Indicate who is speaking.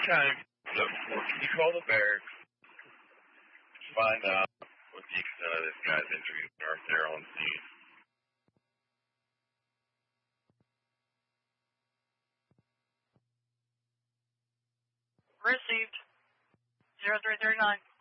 Speaker 1: Okay. So, can you call the barracks? Find out what the extent of this guy's injuries are if they're on scene.
Speaker 2: Received. 0339.